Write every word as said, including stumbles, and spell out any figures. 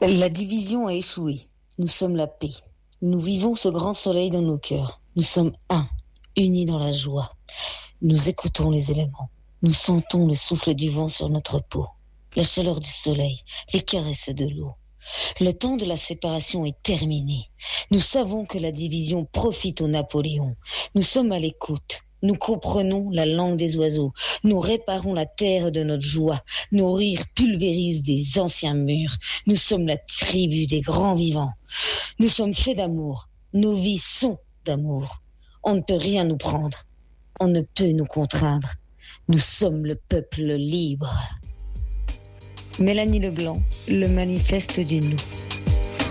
La division a échoué. Nous sommes la paix. Nous vivons ce grand soleil dans nos cœurs. Nous sommes un, unis dans la joie. Nous écoutons les éléments. Nous sentons le souffle du vent sur notre peau, la chaleur du soleil, les caresses de l'eau. Le temps de la séparation est terminé. Nous savons que la division profite au Napoléon. Nous sommes à l'écoute. Nous comprenons la langue des oiseaux. Nous réparons la terre de notre joie. Nos rires pulvérisent des anciens murs. Nous sommes la tribu des grands vivants. Nous sommes faits d'amour. Nos vies sont d'amour. On ne peut rien nous prendre. On ne peut nous contraindre. Nous sommes le peuple libre. Mélanie Leblanc, le manifeste du nous.